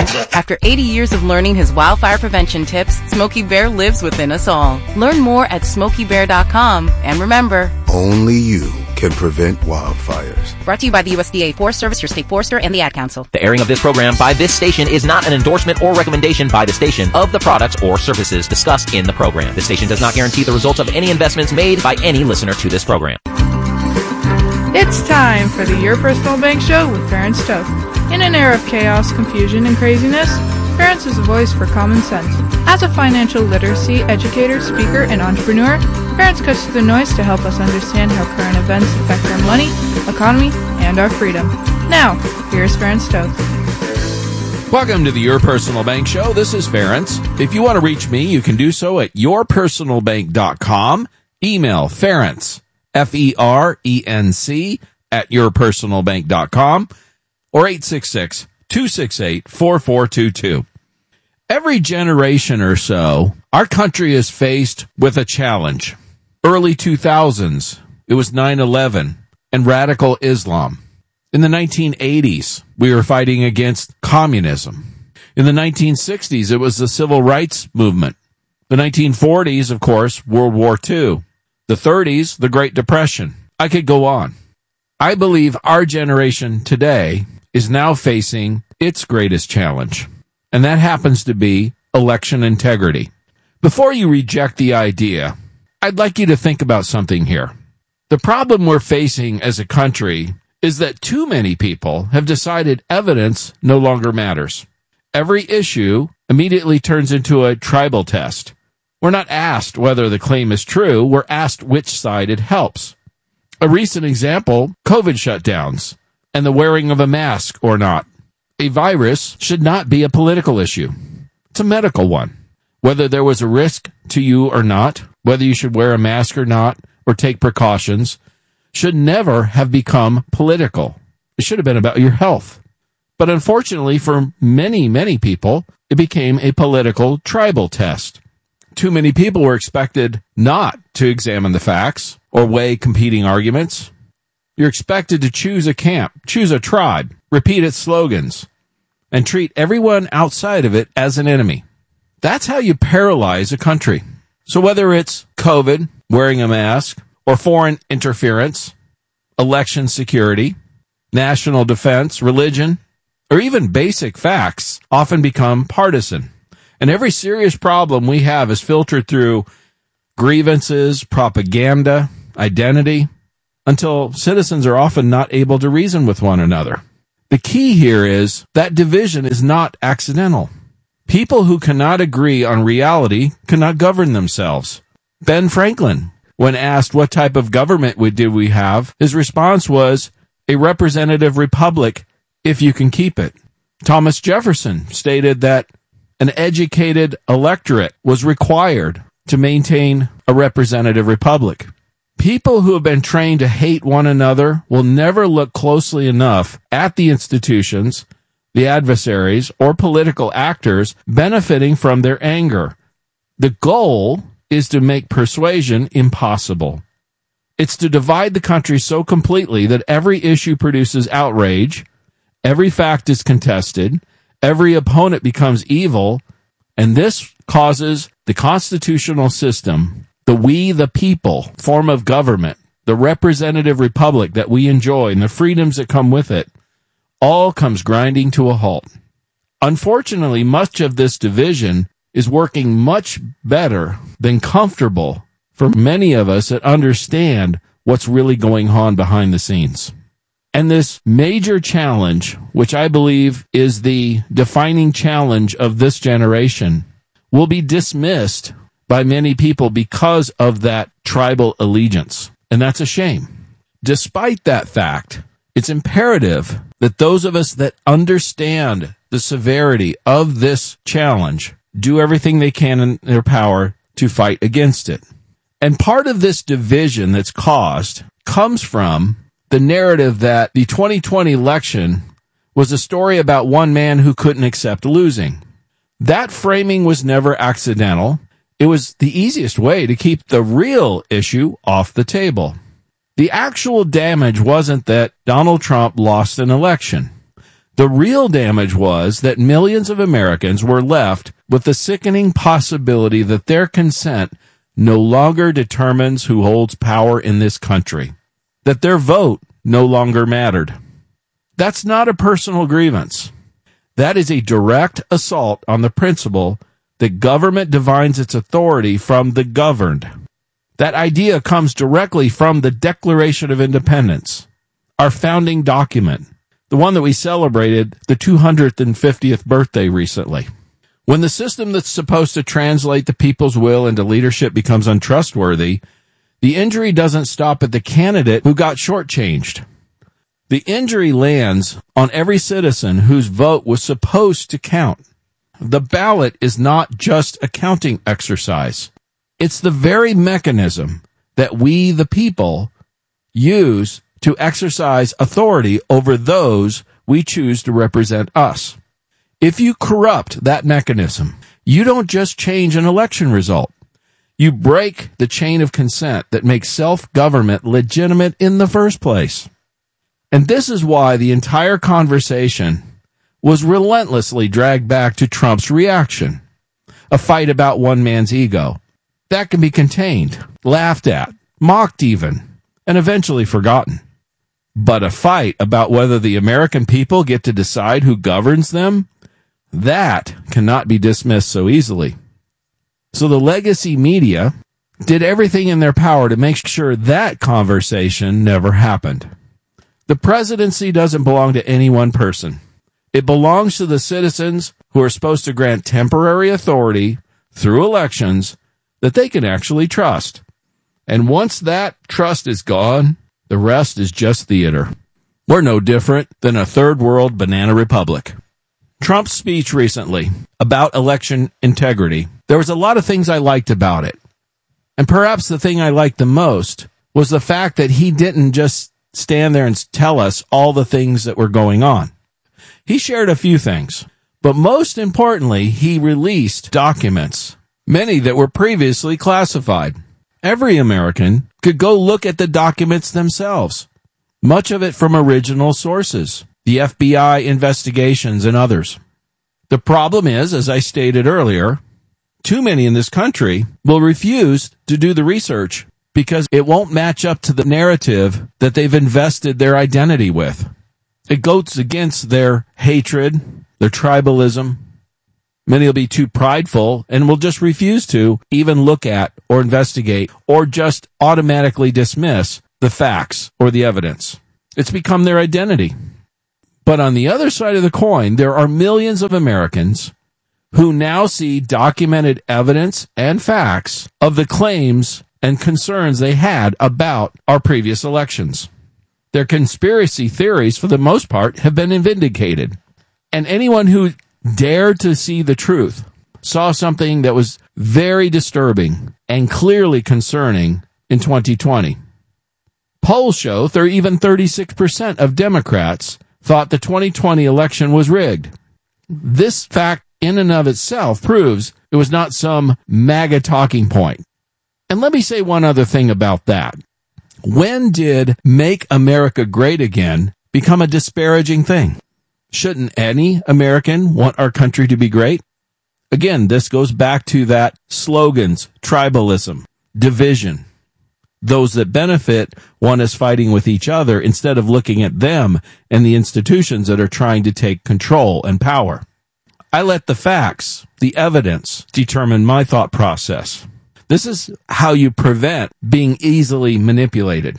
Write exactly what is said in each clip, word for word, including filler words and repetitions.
After eighty years of learning his wildfire prevention tips, Smokey Bear lives within us all. Learn more at smokey bear dot com. And remember, only you can prevent wildfires. Brought to you by the U S D A Forest Service, your state forester, and the Ad Council. The airing of this program by this station is not an endorsement or recommendation by the station of the products or services discussed in the program. The station does not guarantee the results of any investments made by any listener to this program. It's time for the Your Personal Bank Show with Ferenc Toth. In an era of chaos, confusion, and craziness, Ferenc is a voice for common sense. As a financial literacy educator, speaker, and entrepreneur, Ferenc cuts through the noise to help us understand how current events affect our money, economy, and our freedom. Now, here's Ferenc Toth. Welcome to the Your Personal Bank Show. This is Ferenc. If you want to reach me, you can do so at your personal bank dot com. Email Ferenc, F E R E N C, at your personal bank dot com, or eight six six, two six eight, four four two two. Every generation or so, our country is faced with a challenge. Early two thousands, it was nine eleven and radical Islam. In the nineteen eighties, we were fighting against communism. In the nineteen sixties, it was the civil rights movement. The nineteen forties, of course, World War Two. The thirties, the Great Depression. I could go on. I believe our generation today is now facing its greatest challenge, and that happens to be election integrity. Before you reject the idea, I'd like you to think about something here. The problem we're facing as a country is that too many people have decided evidence no longer matters. Every issue immediately turns into a tribal test. We're not asked whether the claim is true, we're asked which side it helps. A recent example, COVID shutdowns and the wearing of a mask or not. A virus should not be a political issue. It's a medical one. Whether there was a risk to you or not, whether you should wear a mask or not, or take precautions, should never have become political. It should have been about your health. But unfortunately, for many, many people, it became a political tribal test. Too many people were expected not to examine the facts or weigh competing arguments. You're expected to choose a camp, choose a tribe, repeat its slogans, and treat everyone outside of it as an enemy. That's how you paralyze a country. So whether it's COVID, wearing a mask, or foreign interference, election security, national defense, religion, or even basic facts often become partisan. And every serious problem we have is filtered through grievances, propaganda, identity, until citizens are often not able to reason with one another. The key here is that division is not accidental. People who cannot agree on reality cannot govern themselves. Ben Franklin, when asked what type of government did we have, his response was, a representative republic if you can keep it. Thomas Jefferson stated that an educated electorate was required to maintain a representative republic. People who have been trained to hate one another will never look closely enough at the institutions, the adversaries, or political actors benefiting from their anger. The goal is to make persuasion impossible. It's to divide the country so completely that every issue produces outrage, every fact is contested, every opponent becomes evil, and this causes the constitutional system, the we the people form of government, the representative republic that we enjoy, and the freedoms that come with it, all comes grinding to a halt. Unfortunately, much of this division is working much better than comfortable for many of us that understand what's really going on behind the scenes. And this major challenge, which I believe is the defining challenge of this generation, will be dismissed by many people because of that tribal allegiance. And that's a shame. Despite that fact, it's imperative that those of us that understand the severity of this challenge do everything they can in their power to fight against it. And part of this division that's caused comes from the narrative that the twenty twenty election was a story about one man who couldn't accept losing. That framing was never accidental. It was the easiest way to keep the real issue off the table. The actual damage wasn't that Donald Trump lost an election. The real damage was that millions of Americans were left with the sickening possibility that their consent no longer determines who holds power in this country, that their vote no longer mattered. That's not a personal grievance. That is a direct assault on the principle that government divines its authority from the governed. That idea comes directly from the Declaration of Independence, our founding document, the one that we celebrated the two hundred fiftieth birthday recently. When the system that's supposed to translate the people's will into leadership becomes untrustworthy, the injury doesn't stop at the candidate who got shortchanged. The injury lands on every citizen whose vote was supposed to count. The ballot is not just a counting exercise. It's the very mechanism that we, the people, use to exercise authority over those we choose to represent us. If you corrupt that mechanism, you don't just change an election result. You break the chain of consent that makes self-government legitimate in the first place. And this is why the entire conversation was relentlessly dragged back to Trump's reaction, a fight about one man's ego. That can be contained, laughed at, mocked even, and eventually forgotten. But a fight about whether the American people get to decide who governs them, that cannot be dismissed so easily. So the legacy media did everything in their power to make sure that conversation never happened. The presidency doesn't belong to any one person. It belongs to the citizens who are supposed to grant temporary authority through elections that they can actually trust. And once that trust is gone, the rest is just theater. We're no different than a third world banana republic. Trump's speech recently about election integrity, there was a lot of things I liked about it. And perhaps the thing I liked the most was the fact that he didn't just stand there and tell us all the things that were going on. He shared a few things, but most importantly, he released documents, many that were previously classified. Every American could go look at the documents themselves, much of it from original sources, the F B I investigations and others. The problem is, as I stated earlier, too many in this country will refuse to do the research because it won't match up to the narrative that they've invested their identity with. It goes against their hatred, their tribalism. Many will be too prideful and will just refuse to even look at or investigate or just automatically dismiss the facts or the evidence. It's become their identity. But on the other side of the coin, there are millions of Americans who now see documented evidence and facts of the claims and concerns they had about our previous elections. Their conspiracy theories, for the most part, have been vindicated. And anyone who dared to see the truth saw something that was very disturbing and clearly concerning in twenty twenty. Polls show that even thirty-six percent of Democrats thought the twenty twenty election was rigged. This fact in and of itself proves it was not some MAGA talking point. And let me say one other thing about that. When did Make America Great Again become a disparaging thing? Shouldn't any American want our country to be great? Again, this goes back to that slogans, tribalism, division. Those that benefit want us fighting with each other instead of looking at them and the institutions that are trying to take control and power. I let the facts, the evidence, determine my thought process. This is how you prevent being easily manipulated.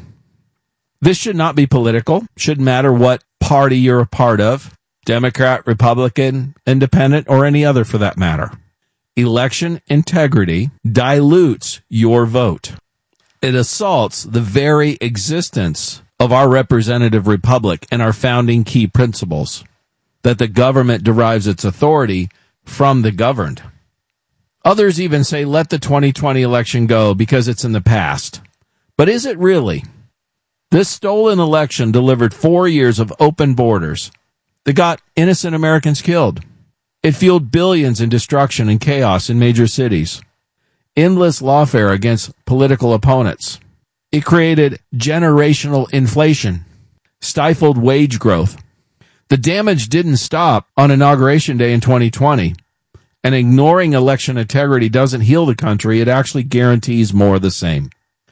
This should not be political. Shouldn't matter what party you're a part of, Democrat, Republican, Independent, or any other for that matter. Election integrity dilutes your vote. It assaults the very existence of our representative republic and our founding key principles, that the government derives its authority from the governed. Others even say, let the twenty twenty election go because it's in the past. But is it really? This stolen election delivered four years of open borders that got innocent Americans killed. It fueled billions in destruction and chaos in major cities. Endless lawfare against political opponents. It created generational inflation, stifled wage growth. The damage didn't stop on Inauguration Day in twenty twenty. And ignoring election integrity doesn't heal the country. It actually guarantees more of the same.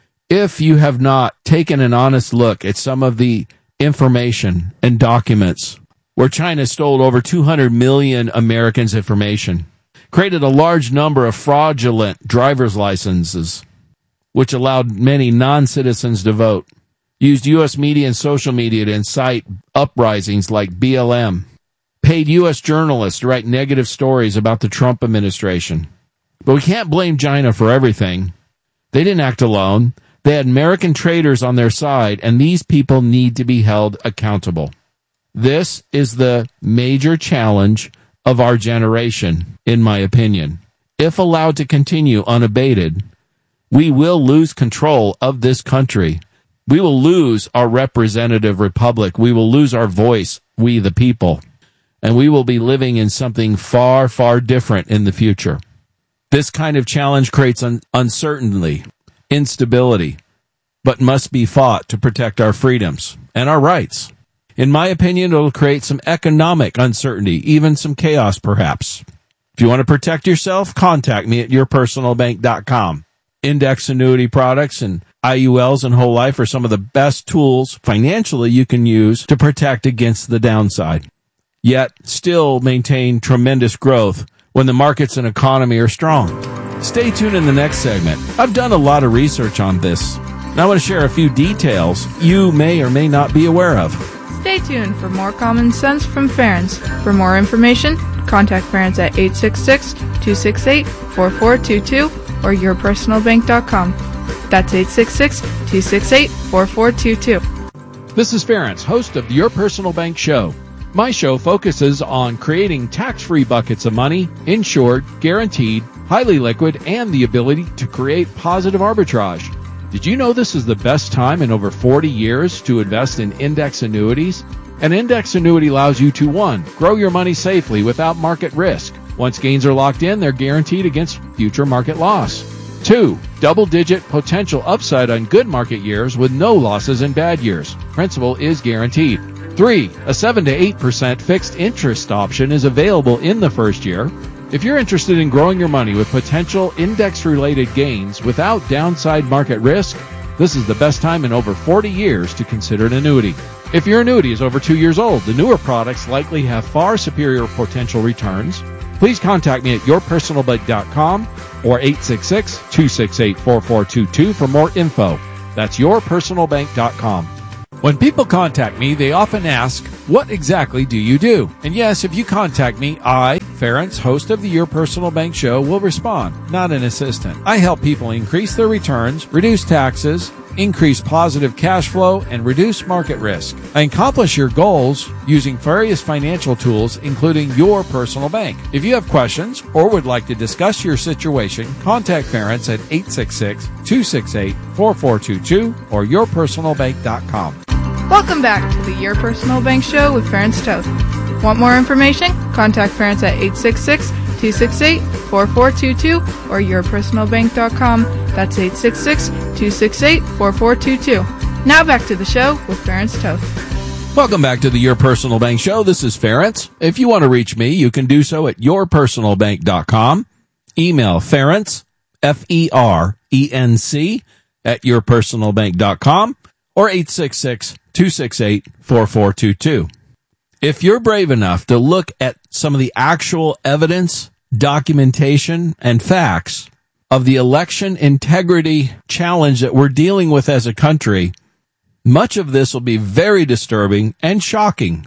If you have not taken an honest look at some of the information and documents where China stole over two hundred million Americans' information, created a large number of fraudulent driver's licenses, which allowed many non-citizens to vote, used U S media and social media to incite uprisings like B L M, paid U S journalists to write negative stories about the Trump administration. But we can't blame China for everything. They didn't act alone. They had American traitors on their side, and these people need to be held accountable. This is the major challenge of our generation, in my opinion. If allowed to continue unabated, we will lose control of this country. We will lose our representative republic. We will lose our voice, we the people. And we will be living in something far, far different in the future. This kind of challenge creates un- uncertainty, instability, but must be fought to protect our freedoms and our rights. In my opinion, it will create some economic uncertainty, even some chaos perhaps. If you want to protect yourself, contact me at your personal bank dot com. Index annuity products and I U Ls and whole life are some of the best tools financially you can use to protect against the downside, yet still maintain tremendous growth when the markets and economy are strong. Stay tuned in the next segment. I've done a lot of research on this, and I want to share a few details you may or may not be aware of. Stay tuned for more common sense from Ferenc. For more information, contact Ferenc at eight six six, two six eight, four four two two or your personal bank dot com. That's eight six six, two six eight, four four two two. This is Ferenc, host of the Your Personal Bank Show. My show focuses on creating tax-free buckets of money, insured, guaranteed, highly liquid, and the ability to create positive arbitrage. Did you know this is the best time in over forty years to invest in index annuities? An index annuity allows you to, one, grow your money safely without market risk. Once gains are locked in, they're guaranteed against future market loss. Two, double-digit potential upside on good market years with no losses in bad years. Principal is guaranteed. Three, a seven to eight percent fixed interest option is available in the first year. If you're interested in growing your money with potential index-related gains without downside market risk, this is the best time in over forty years to consider an annuity. If your annuity is over two years old, the newer products likely have far superior potential returns. Please contact me at your personal bank dot com or eight six six, two six eight, four four two two for more info. That's your personal bank dot com. When people contact me, they often ask, what exactly do you do? And yes, if you contact me, I, Ferenc, host of the Your Personal Bank Show, will respond, not an assistant. I help people increase their returns, reduce taxes, increase positive cash flow, and reduce market risk. I accomplish your goals using various financial tools, including your personal bank. If you have questions or would like to discuss your situation, contact Ferenc at eight six six, two six eight, four four two two or your personal bank dot com. Welcome back to the Your Personal Bank Show with Ferenc Toth. Want more information? Contact Ferenc at eight six six, two six eight, four four two two or your personal bank dot com. That's eight six six, two six eight, four four two two. Now back to the show with Ferenc Toth. Welcome back to the Your Personal Bank Show. This is Ferenc. If you want to reach me, you can do so at your personal bank dot com. Email Ferenc, F E R E N C, at your personal bank dot com or eight six six, two six eight, four four two two. If you're brave enough to look at some of the actual evidence, documentation, and facts of the election integrity challenge that we're dealing with as a country, much of this will be very disturbing and shocking.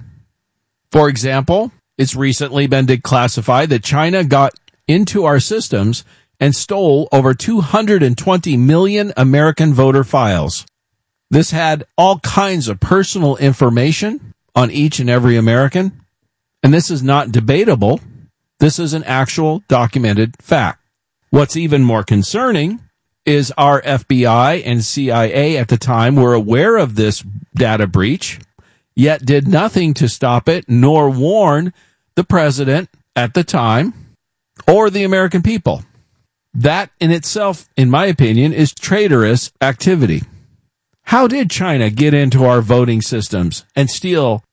For example, it's recently been declassified that China got into our systems and stole over two hundred twenty million American voter files. This had all kinds of personal information on each and every American, and this is not debatable. This is an actual documented fact. What's even more concerning is our F B I and C I A at the time were aware of this data breach, yet did nothing to stop it, nor warn the president at the time or the American people. That in itself, in my opinion, is traitorous activity. How did China get into our voting systems and steal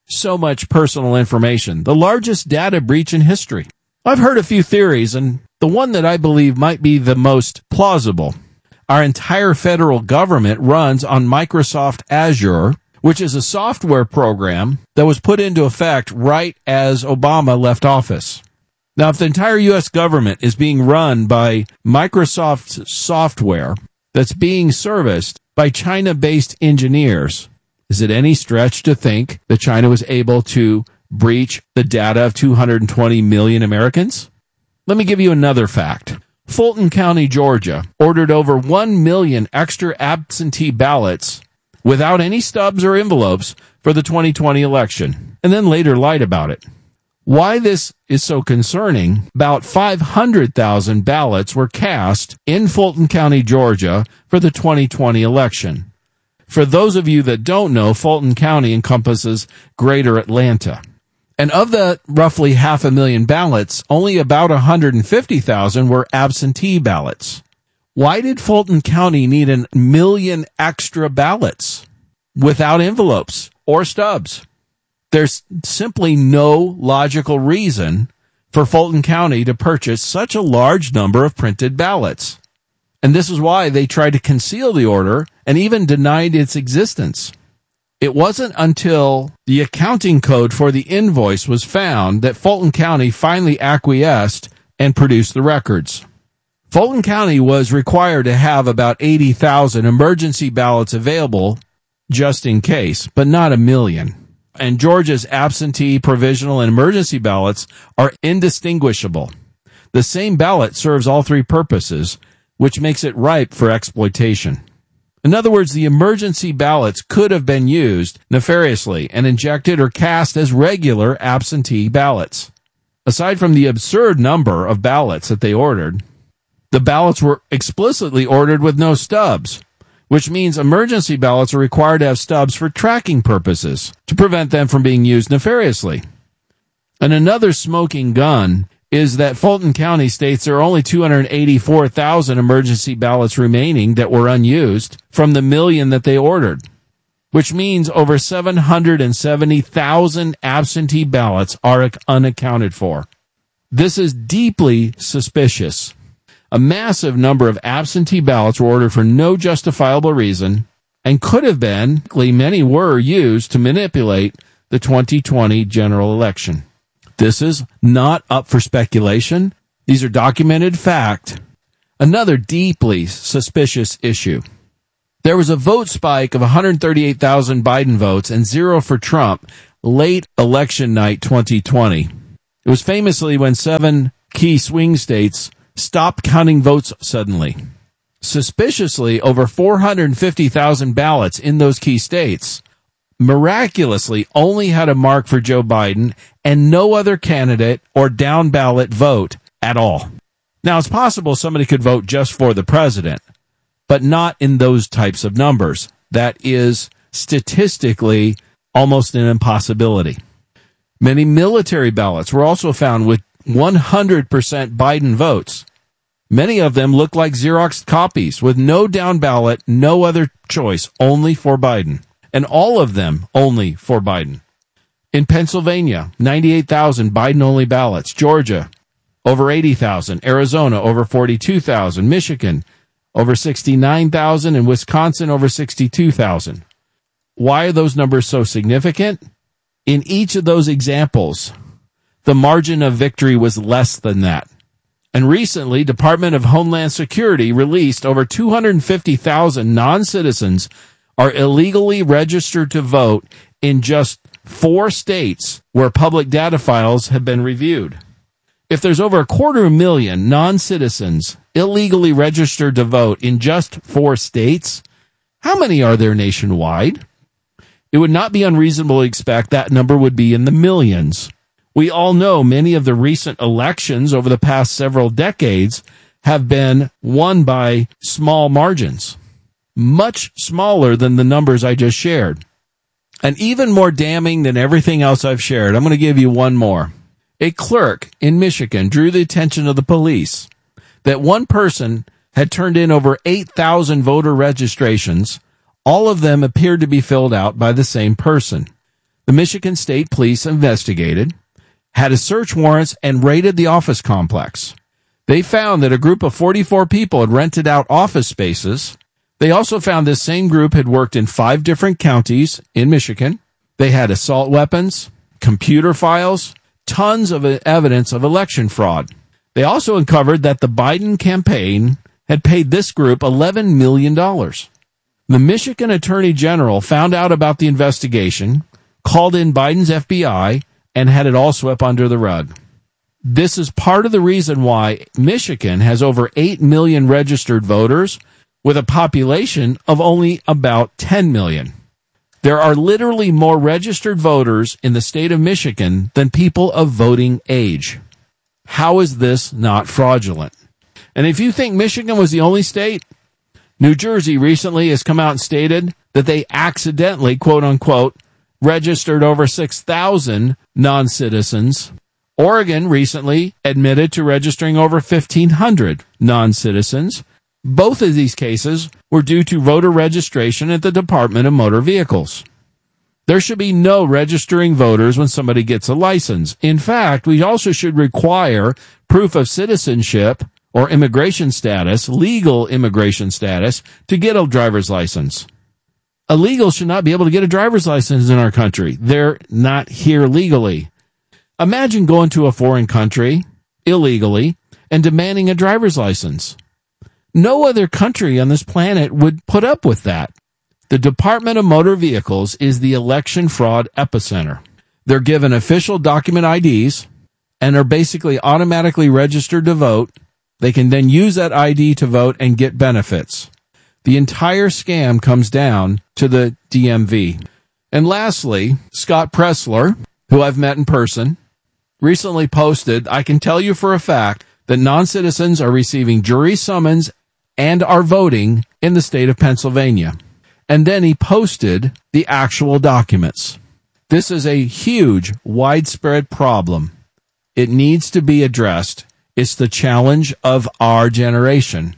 so much personal information, the largest data breach in history. I've heard a few theories, and the one that I believe might be the most plausible. Our entire federal government runs on Microsoft Azure, which is a software program that was put into effect right as Obama left office. Now, if the entire U S government is being run by Microsoft's software that's being serviced by China-based engineers, is it any stretch to think that China was able to breach the data of two hundred twenty million Americans? Let me give you another fact. Fulton County, Georgia, ordered over one million extra absentee ballots without any stubs or envelopes for the twenty twenty election, and then later lied about it. Why this is so concerning, about five hundred thousand ballots were cast in Fulton County, Georgia for the twenty twenty election. For those of you that don't know, Fulton County encompasses Greater Atlanta. And of the roughly half a million ballots, only about one hundred fifty thousand were absentee ballots. Why did Fulton County need a million extra ballots without envelopes or stubs? There's simply no logical reason for Fulton County to purchase such a large number of printed ballots. And this is why they tried to conceal the order and even denied its existence. It wasn't until the accounting code for the invoice was found that Fulton County finally acquiesced and produced the records. Fulton County was required to have about eighty thousand emergency ballots available just in case, but not a million. And Georgia's absentee, provisional, and emergency ballots are indistinguishable. The same ballot serves all three purposes, which makes it ripe for exploitation. In other words, the emergency ballots could have been used nefariously and injected or cast as regular absentee ballots. Aside from the absurd number of ballots that they ordered, the ballots were explicitly ordered with no stubs, which means emergency ballots are required to have stubs for tracking purposes to prevent them from being used nefariously. And another smoking gun is that Fulton County states there are only two hundred eighty-four thousand emergency ballots remaining that were unused from the million that they ordered, which means over seven hundred seventy thousand absentee ballots are unaccounted for. This is deeply suspicious. A massive number of absentee ballots were ordered for no justifiable reason and could have been, many were used to manipulate the twenty twenty general election. This is not up for speculation. These are documented fact. Another deeply suspicious issue. There was a vote spike of one hundred thirty-eight thousand Biden votes and zero for Trump late election night twenty twenty. It was famously when seven key swing states stopped counting votes suddenly. Suspiciously, over four hundred fifty thousand ballots in those key states miraculously only had a mark for Joe Biden and no other candidate or down ballot vote at all. Now, it's possible somebody could vote just for the president, but not in those types of numbers. That is statistically almost an impossibility. Many military ballots were also found with one hundred percent Biden votes. Many of them look like Xerox copies with no down ballot, no other choice, only for Biden. And all of them only for Biden. In Pennsylvania, ninety-eight thousand Biden-only ballots. Georgia, over eighty thousand. Arizona, over forty-two thousand. Michigan, over sixty-nine thousand. And Wisconsin, over sixty-two thousand. Why are those numbers so significant? In each of those examples, the margin of victory was less than that. And recently, Department of Homeland Security released over two hundred fifty thousand non-citizens are illegally registered to vote in just four states where public data files have been reviewed. If there's over a quarter million non-citizens illegally registered to vote in just four states, how many are there nationwide? It would not be unreasonable to expect that number would be in the millions. We all know many of the recent elections over the past several decades have been won by small margins, much smaller than the numbers I just shared. And even more damning than everything else I've shared, I'm going to give you one more. A clerk in Michigan drew the attention of the police that one person had turned in over eight thousand voter registrations. All of them appeared to be filled out by the same person. The Michigan State Police investigated, had a search warrants, and raided the office complex. They found that a group of forty-four people had rented out office spaces. They also found this same group had worked in five different counties in Michigan. They had assault weapons, computer files, tons of evidence of election fraud. They also uncovered that the Biden campaign had paid this group eleven million dollars. The Michigan Attorney General found out about the investigation, called in Biden's F B I, and had it all swept under the rug. This is part of the reason why Michigan has over eight million registered voters with a population of only about ten million. There are literally more registered voters in the state of Michigan than people of voting age. How is this not fraudulent? And if you think Michigan was the only state, New Jersey recently has come out and stated that they accidentally, quote unquote, registered over six thousand non-citizens. Oregon recently admitted to registering over fifteen hundred non-citizens. Both of these cases were due to voter registration at the Department of Motor Vehicles. There should be no registering voters when somebody gets a license. In fact, we also should require proof of citizenship or immigration status, legal immigration status, to get a driver's license. Illegals should not be able to get a driver's license in our country. They're not here legally. Imagine going to a foreign country illegally and demanding a driver's license. No other country on this planet would put up with that. The Department of Motor Vehicles is the election fraud epicenter. They're given official document I Ds and are basically automatically registered to vote. They can then use that I D to vote and get benefits. The entire scam comes down to the D M V. And lastly, Scott Pressler, who I've met in person, recently posted, I can tell you for a fact that non-citizens are receiving jury summons and are voting in the state of Pennsylvania. And then he posted the actual documents. This is a huge, widespread problem. It needs to be addressed. It's the challenge of our generation.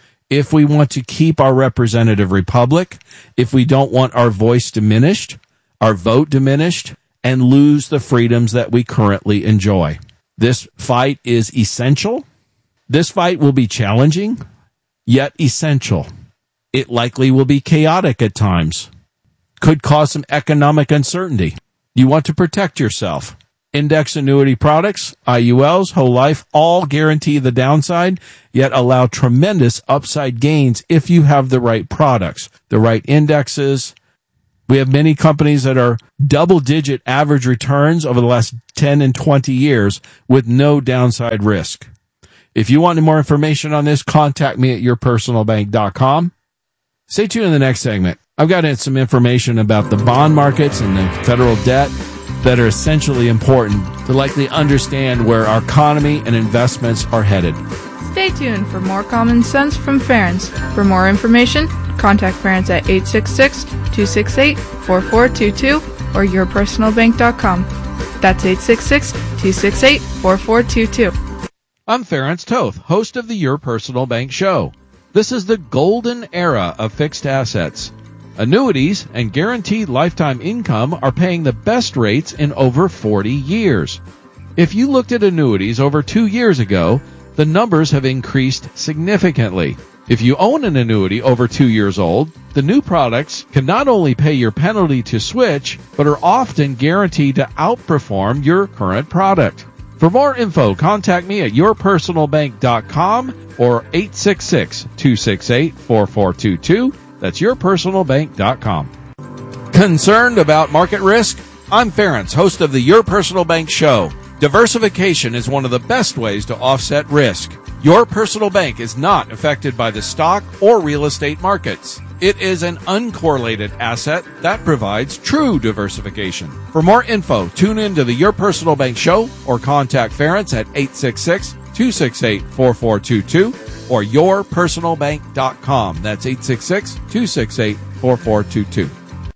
If we want to keep our representative republic, if we don't want our voice diminished, our vote diminished, and lose the freedoms that we currently enjoy. This fight is essential. This fight will be challenging, yet essential. It likely will be chaotic at times. Could cause some economic uncertainty. You want to protect yourself. Index annuity products, I U Ls, whole life, all guarantee the downside, yet allow tremendous upside gains if you have the right products, the right indexes. We have many companies that are double-digit average returns over the last ten and twenty years with no downside risk. If you want more information on this, contact me at your personal bank dot com. Stay tuned in the next segment. I've got some information about the bond markets and the federal debt that are essentially important to likely understand where our economy and investments are headed. Stay tuned for more common sense from Ference. For more information, contact Ference at eight six six, two six eight, four four two two or your personal bank dot com. That's eight six six, two six eight, four four two two. I'm Ference Toth, host of the Your Personal Bank Show. This is the golden era of fixed assets. Annuities and guaranteed lifetime income are paying the best rates in over forty years. If you looked at annuities over two years ago, the numbers have increased significantly. If you own an annuity over two years old, the new products can not only pay your penalty to switch, but are often guaranteed to outperform your current product. For more info, contact me at your personal bank dot com or eight six six, two six eight, four four two two. That's your personal bank dot com. Concerned about market risk? I'm Ference, host of the Your Personal Bank Show. Diversification is one of the best ways to offset risk. Your personal bank is not affected by the stock or real estate markets. It is an uncorrelated asset that provides true diversification. For more info, tune in to the Your Personal Bank Show or contact Ference at eight six six, two six eight, four four two two or your personal bank dot com. That's eight six six, two six eight, four four two two.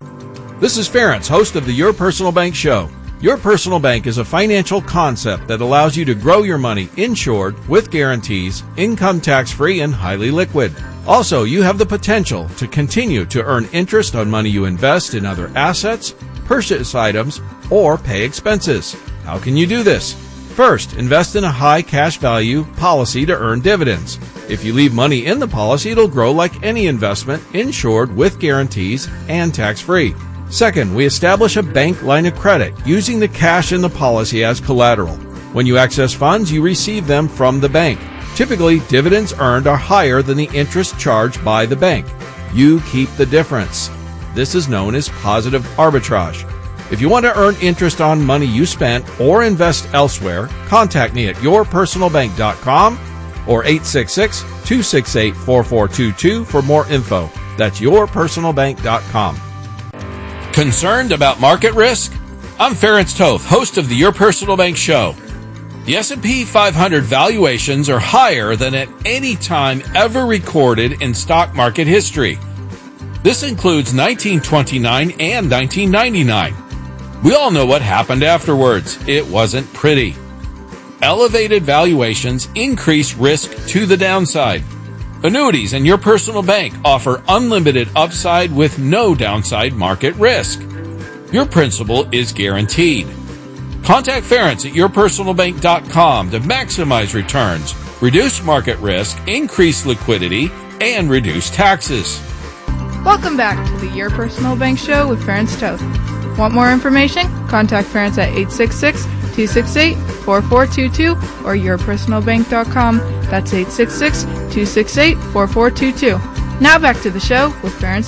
This is Ference, host of the Your Personal Bank Show. Your Personal Bank is a financial concept that allows you to grow your money insured with guarantees, income tax-free, and highly liquid. Also, you have the potential to continue to earn interest on money you invest in other assets purchase items, or pay expenses. How can you do this? First, invest in a high cash value policy to earn dividends. If you leave money in the policy, it'll grow like any investment, insured with guarantees and tax-free. Second, we establish a bank line of credit using the cash in the policy as collateral. When you access funds, you receive them from the bank. Typically, dividends earned are higher than the interest charged by the bank. You keep the difference. This is known as positive arbitrage. If you want to earn interest on money you spent or invest elsewhere, contact me at your personal bank dot com or eight six six, two six eight, four four two two for more info. That's your personal bank dot com. Concerned about market risk? I'm Ferenc Toth, host of the Your Personal Bank Show. The S and P five hundred valuations are higher than at any time ever recorded in stock market history. This includes nineteen twenty-nine and nineteen ninety-nine. We all know what happened afterwards. It wasn't pretty. Elevated valuations increase risk to the downside. Annuities and Your Personal Bank offer unlimited upside with no downside market risk. Your principal is guaranteed. Contact Ferenc at your personal bank dot com to maximize returns, reduce market risk, increase liquidity, and reduce taxes. Welcome back to the Your Personal Bank Show with Ferenc Toth. Want more information? Contact Ferenc at eight six six, two six eight, four four two two or your personal bank dot com. That's eight six six, two six eight, four four two two. Now back to the show with Ferenc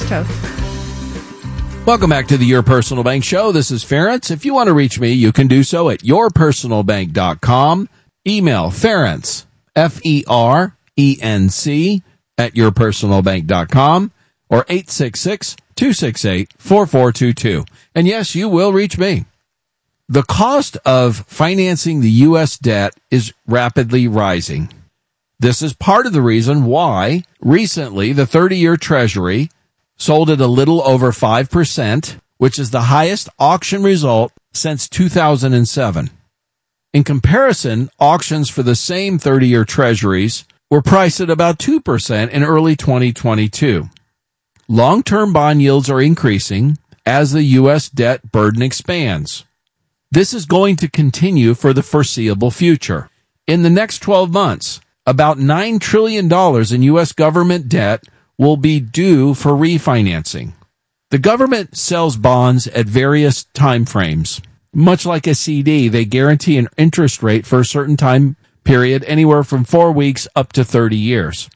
Toth. Welcome back to the Your Personal Bank Show. This is Ferenc. If you want to reach me, you can do so at your personal bank dot com. Email Ferenc, F E R E N C, at your personal bank dot com or eight six six, two six eight, four four two two. And yes, you will reach me. The cost of financing the U S debt is rapidly rising. This is part of the reason why recently the thirty-year Treasury sold at a little over five percent, which is the highest auction result since two thousand seven. In comparison, auctions for the same thirty-year Treasuries were priced at about two percent in early twenty twenty-two. Long-term bond yields are increasing as the U S debt burden expands. This is going to continue for the foreseeable future. In the next twelve months, about nine trillion dollars in U S government debt will be due for refinancing. The government sells bonds at various time frames. Much like a C D, they guarantee an interest rate for a certain time period, anywhere from four weeks up to thirty years.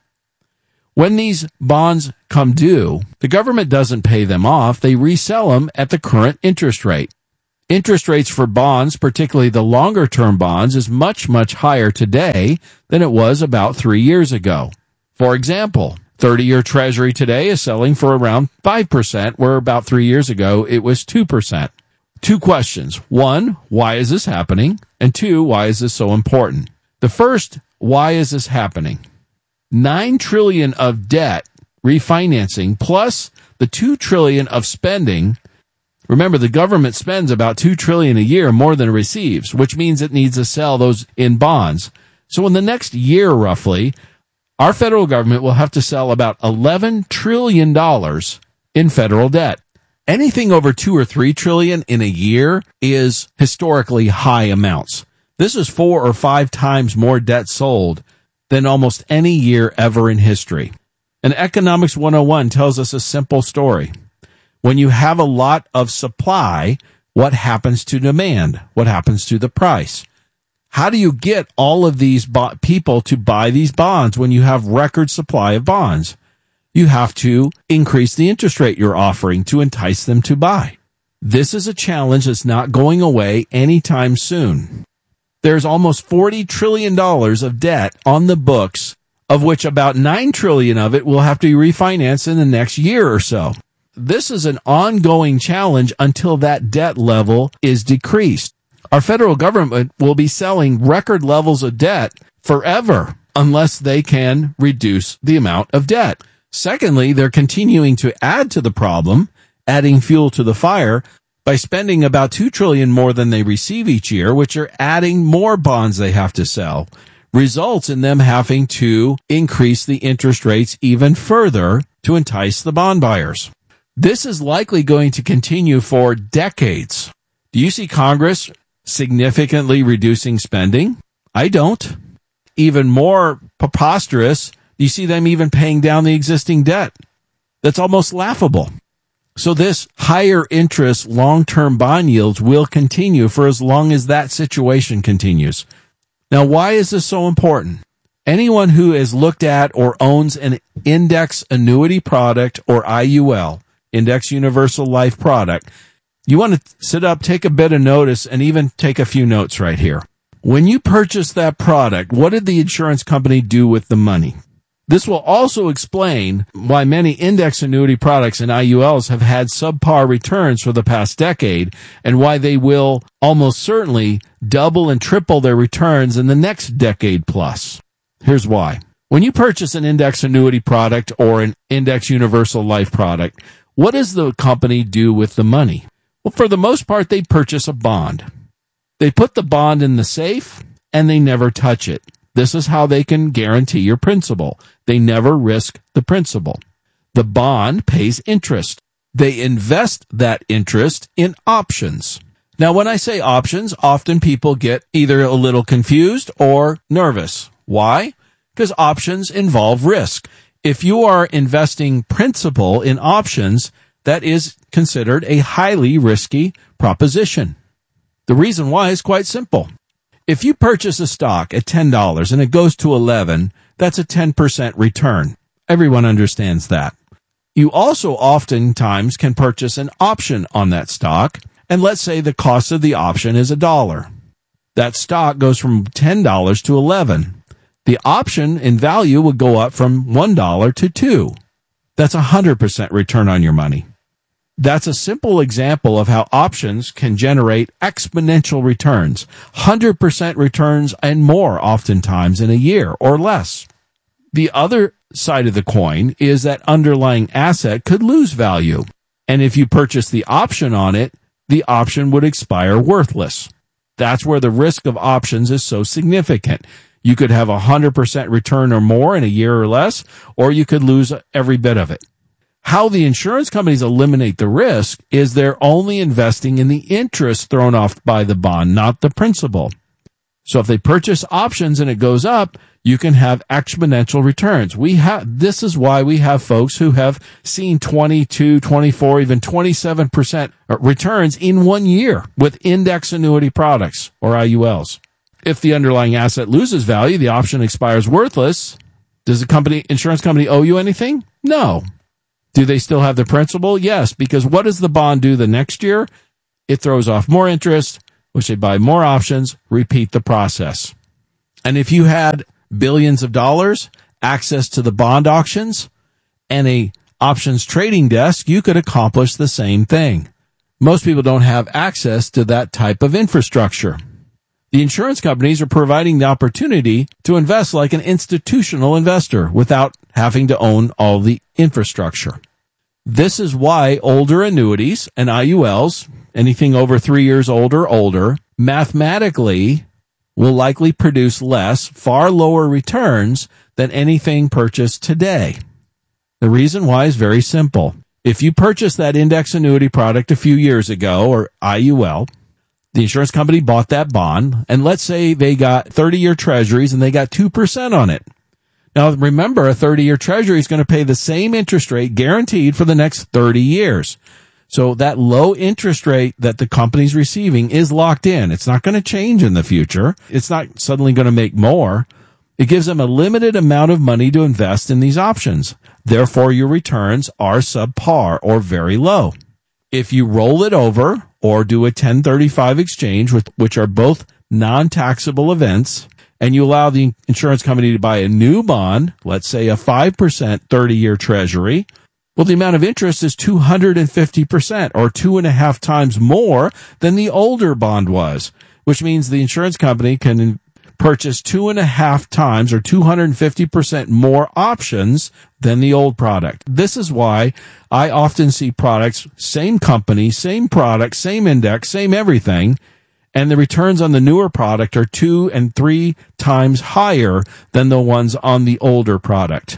When these bonds come due, the government doesn't pay them off. They resell them at the current interest rate. Interest rates for bonds, particularly the longer-term bonds, is much, much higher today than it was about three years ago. For example, thirty-year Treasury today is selling for around five percent, where about three years ago it was two percent. Two questions. One, why is this happening? And two, why is this so important? The first, why is this happening? Nine trillion dollars of debt refinancing plus the two trillion dollars of spending. Remember, the government spends about two trillion dollars a year more than it receives, which means it needs to sell those in bonds. So in the next year, roughly, our federal government will have to sell about eleven trillion dollars in federal debt. Anything over two or three trillion dollars in a year is historically high amounts. This is four or five times more debt sold than almost any year ever in history. And Economics one oh one tells us a simple story. When you have a lot of supply, what happens to demand? What happens to the price? How do you get all of these bo- people to buy these bonds when you have record supply of bonds? You have to increase the interest rate you're offering to entice them to buy. This is a challenge that's not going away anytime soon. There's almost forty trillion dollars of debt on the books, of which about nine trillion dollars of it will have to be refinanced in the next year or so. This is an ongoing challenge until that debt level is decreased. Our federal government will be selling record levels of debt forever unless they can reduce the amount of debt. Secondly, they're continuing to add to the problem, adding fuel to the fire, by spending about two trillion dollars more than they receive each year, which are adding more bonds they have to sell, results in them having to increase the interest rates even further to entice the bond buyers. This is likely going to continue for decades. Do you see Congress significantly reducing spending? I don't. Even more preposterous, you see them even paying down the existing debt. That's almost laughable. So this higher interest long-term bond yields will continue for as long as that situation continues. Now, why is this so important? Anyone who has looked at or owns an index annuity product or I U L, Index Universal Life product, you want to sit up, take a bit of notice, and even take a few notes right here. When you purchase that product, what did the insurance company do with the money? This will also explain why many index annuity products and I U Ls have had subpar returns for the past decade, and why they will almost certainly double and triple their returns in the next decade plus. Here's why. When you purchase an index annuity product or an Index Universal Life product, what does the company do with the money? Well, for the most part, they purchase a bond. They put the bond in the safe, and they never touch it. This is how they can guarantee your principal. They never risk the principal. The bond pays interest. They invest that interest in options. Now, when I say options, often people get either a little confused or nervous. Why? Because options involve risk. If you are investing principal in options, that is considered a highly risky proposition. The reason why is quite simple. If you purchase a stock at ten dollars and it goes to eleven dollars, that's a ten percent return. Everyone understands that. You also oftentimes can purchase an option on that stock, and let's say the cost of the option is a dollar. That stock goes from ten dollars to eleven dollars. The option in value would go up from one dollar to two dollars. That's a one hundred percent return on your money. That's a simple example of how options can generate exponential returns, one hundred percent returns and more oftentimes in a year or less. The other side of the coin is that underlying asset could lose value. And if you purchase the option on it, the option would expire worthless. That's where the risk of options is so significant. You could have a one hundred percent return or more in a year or less, or you could lose every bit of it. How the insurance companies eliminate the risk is they're only investing in the interest thrown off by the bond, not the principal. So if they purchase options and it goes up, you can have exponential returns. We have, this is why we have folks who have seen twenty-two, twenty-four, even twenty-seven percent returns in one year with index annuity products or I U Ls. If the underlying asset loses value, the option expires worthless. Does the company, insurance company owe you anything? No. Do they still have the principal? Yes, because what does the bond do the next year? It throws off more interest, which they buy more options, repeat the process. And if you had billions of dollars, access to the bond auctions, and a options trading desk, you could accomplish the same thing. Most people don't have access to that type of infrastructure. The insurance companies are providing the opportunity to invest like an institutional investor without having to own all the infrastructure. This is why older annuities and I U Ls, anything over three years old or older, mathematically will likely produce less, far lower returns than anything purchased today. The reason why is very simple. If you purchased that index annuity product a few years ago, or I U L, the insurance company bought that bond, and let's say they got thirty-year treasuries and they got two percent on it. Now, remember, a thirty-year treasury is going to pay the same interest rate guaranteed for the next thirty years. So that low interest rate that the company's receiving is locked in. It's not going to change in the future. It's not suddenly going to make more. It gives them a limited amount of money to invest in these options. Therefore, your returns are subpar or very low. If you roll it over or do a ten thirty-five exchange, with, which are both non-taxable events, and you allow the insurance company to buy a new bond, let's say a five percent thirty-year treasury, well, the amount of interest is two hundred fifty percent or two and a half times more than the older bond was, which means the insurance company can purchase two and a half times or two hundred fifty percent more options than the old product. This is why I often see products, same company, same product, same index, same everything, and the returns on the newer product are two and three times higher than the ones on the older product.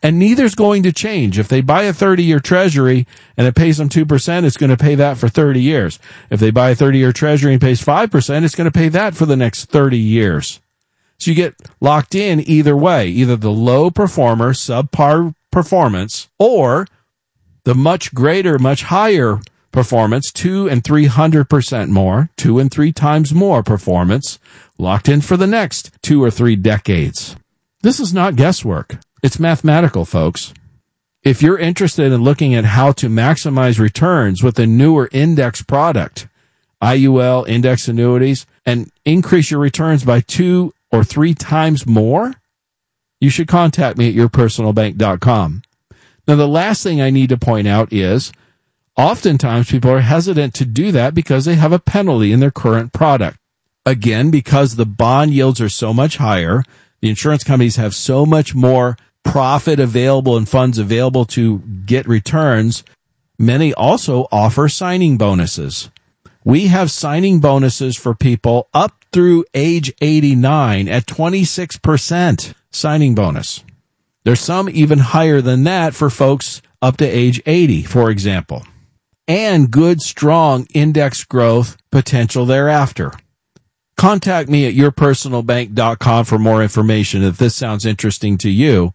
And neither's going to change. If they buy a thirty-year treasury and it pays them two percent, it's going to pay that for thirty years. If they buy a thirty-year treasury and pays five percent, it's going to pay that for the next thirty years. So you get locked in either way, either the low performer, subpar performance, or the much greater, much higher performance, two and three hundred percent more, two and three times more performance, locked in for the next two or three decades. This is not guesswork. It's mathematical, folks. If you're interested in looking at how to maximize returns with a newer index product, I U L, index annuities, and increase your returns by two or three times more, you should contact me at your personal bank dot com. Now, the last thing I need to point out is oftentimes people are hesitant to do that because they have a penalty in their current product. Again, because the bond yields are so much higher, the insurance companies have so much more profit available and funds available to get returns. Many also offer signing bonuses. We have signing bonuses for people up through age eighty-nine at twenty-six percent signing bonus. There's some even higher than that for folks up to age eighty, for example. And good, strong index growth potential thereafter. Contact me at your personal bank dot com for more information if this sounds interesting to you.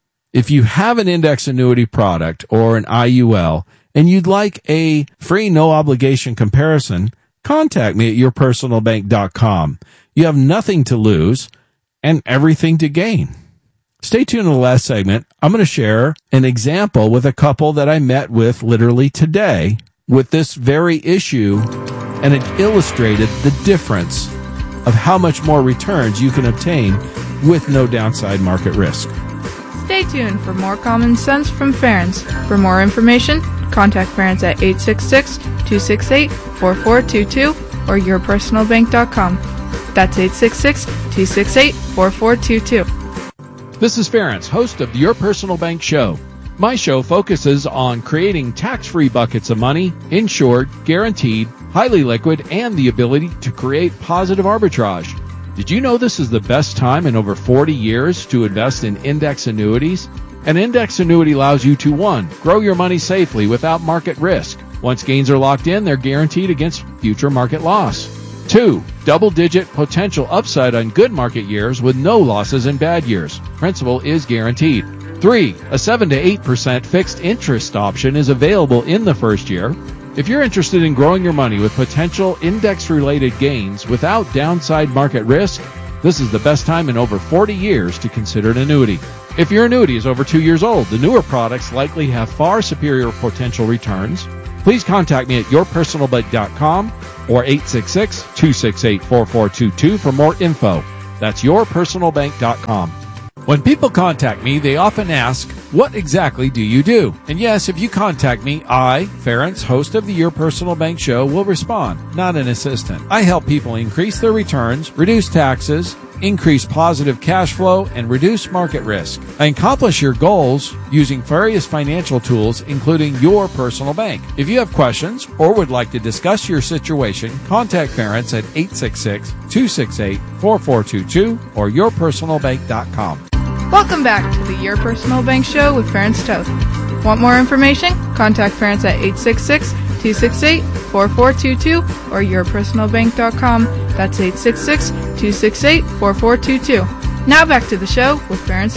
If you have an index annuity product or an I U L and you'd like a free, no-obligation comparison, contact me at your personal bank dot com. You have nothing to lose and everything to gain. Stay tuned in the last segment. I'm going to share an example with a couple that I met with literally today with this very issue, and it illustrated the difference of how much more returns you can obtain with no downside market risk. Stay tuned for more common sense from Ference. For more information, contact Ference at eight six six, two six eight, four four two two or your personal bank dot com. That's eight six six, two six eight, four four two two. This is Ference, host of the Your Personal Bank Show. My show focuses on creating tax-free buckets of money, insured, guaranteed, highly liquid, and the ability to create positive arbitrage. Did you know this is the best time in over forty years to invest in index annuities? An index annuity allows you to, one, grow your money safely without market risk. Once gains are locked in, they're guaranteed against future market loss. Two, double-digit potential upside on good market years with no losses in bad years. Principal is guaranteed. Three, a seven to eight percent fixed interest option is available in the first year. If you're interested in growing your money with potential index-related gains without downside market risk, this is the best time in over forty years to consider an annuity. If your annuity is over two years old, the newer products likely have far superior potential returns. Please contact me at your personal bank dot com or eight six six, two six eight, four four two two for more info. That's your personal bank dot com. When people contact me, they often ask, what exactly do you do? And yes, if you contact me, I, Ference, host of the Your Personal Bank Show, will respond, not an assistant. I help people increase their returns, reduce taxes, increase positive cash flow, and reduce market risk. I accomplish your goals using various financial tools, including your personal bank. If you have questions or would like to discuss your situation, contact Ference at eight six six, two six eight, four four two two or your personal bank dot com. Welcome back to the Your Personal Bank Show with Ference Toth. Want more information? Contact Ference at eight six six, two six eight, four four two two or your personal bank dot com. That's eight six six, two six eight, four four two two. Now back to the show with Ference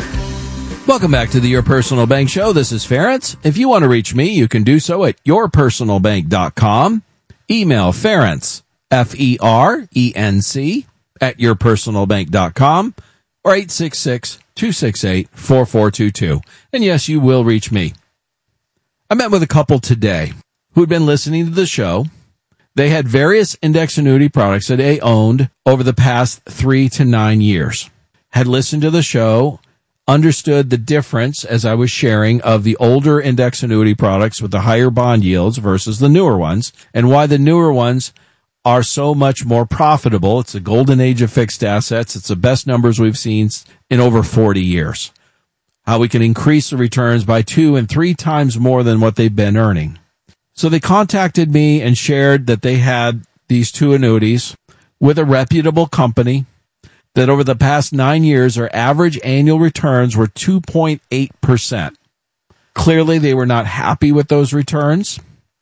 Toth. Welcome back to the Your Personal Bank Show. This is Ference. If you want to reach me, you can do so at your personal bank dot com. Email Ference, F E R E N C, at your personal bank dot com or eight six six, two six eight, four four two two. And yes, you will reach me. I met with a couple today who'd been listening to the show. They had various index annuity products that they owned over the past three to nine years. Had listened to the show, understood the difference, as I was sharing, of the older index annuity products with the higher bond yields versus the newer ones, and why the newer ones are so much more profitable. It's the golden age of fixed assets. It's the best numbers we've seen in over forty years. How we can increase the returns by two and three times more than what they've been earning. So they contacted me and shared that they had these two annuities with a reputable company, that over the past nine years, their average annual returns were two point eight percent. Clearly, they were not happy with those returns.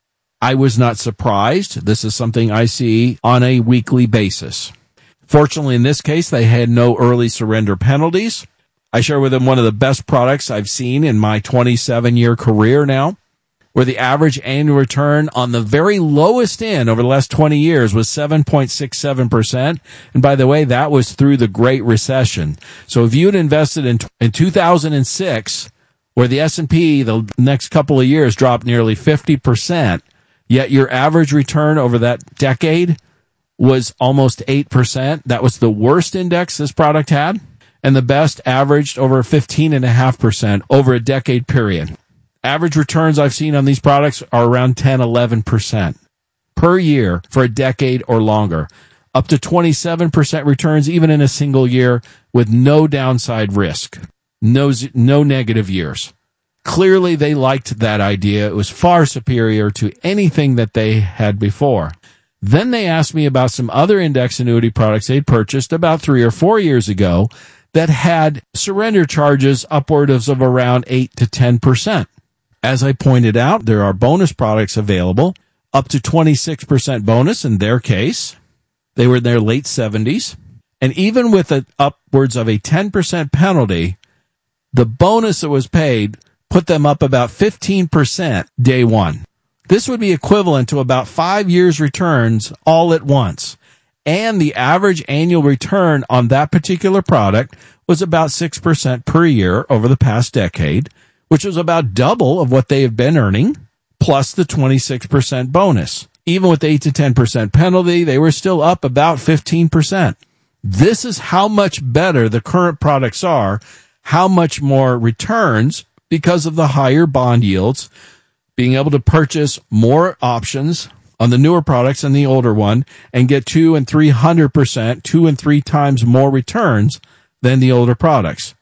I was not surprised. This is something I see on a weekly basis. Fortunately, in this case, they had no early surrender penalties. I share with them one of the best products I've seen in my twenty-seven year career now, where the average annual return on the very lowest end over the last twenty years was seven point six seven percent. And by the way, that was through the Great Recession. So if you had invested in, in two thousand six, where the S and P the next couple of years dropped nearly fifty percent, yet your average return over that decade was almost eight percent. That was the worst index this product had, and the best averaged over fifteen point five percent over a decade period. Average returns I've seen on these products are around ten, eleven percent per year for a decade or longer, up to twenty-seven percent returns even in a single year with no downside risk, no, no negative years. Clearly, they liked that idea. It was far superior to anything that they had before. Then they asked me about some other index annuity products they'd purchased about three or four years ago that had surrender charges upwards of around eight to ten percent. As I pointed out, there are bonus products available, up to twenty-six percent bonus in their case. They were in their late seventies. And even with a, upwards of a ten percent penalty, the bonus that was paid put them up about fifteen percent day one. This would be equivalent to about five years' returns all at once. And the average annual return on that particular product was about six percent per year over the past decade, which was about double of what they have been earning, plus the twenty-six percent bonus. Even with the eight to ten percent penalty, they were still up about fifteen percent. This is how much better the current products are, how much more returns because of the higher bond yields, being able to purchase more options on the newer products than the older one and get two and three hundred percent, two and three times more returns than the older products.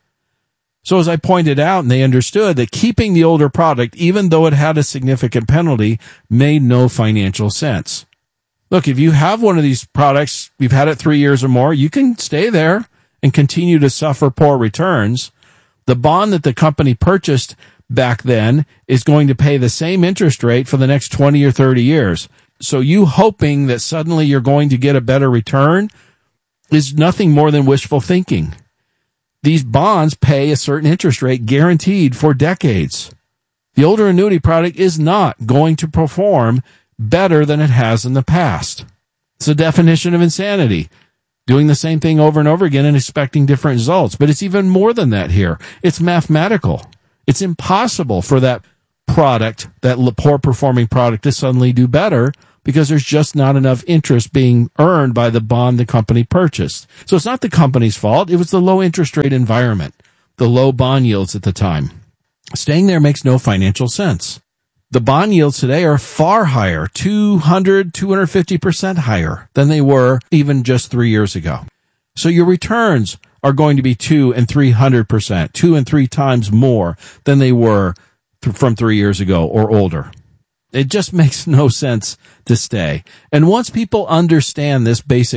So as I pointed out, and they understood that keeping the older product, even though it had a significant penalty, made no financial sense. Look, if you have one of these products, you've had it three years or more, you can stay there and continue to suffer poor returns. The bond that the company purchased back then is going to pay the same interest rate for the next twenty or thirty years. So you hoping that suddenly you're going to get a better return is nothing more than wishful thinking. These bonds pay a certain interest rate guaranteed for decades. The older annuity product is not going to perform better than it has in the past. It's a definition of insanity. Doing the same thing over and over again and expecting different results. But it's even more than that here. It's mathematical. It's impossible for that product, that poor performing product, to suddenly do better because there's just not enough interest being earned by the bond the company purchased. So it's not the company's fault. It was the low interest rate environment, the low bond yields at the time. Staying there makes no financial sense. The bond yields today are far higher, two hundred, two hundred fifty percent higher than they were even just three years ago. So your returns are going to be two and three hundred percent, two and three times more than they were th- from three years ago or older. It just makes no sense to stay. And once people understand this basic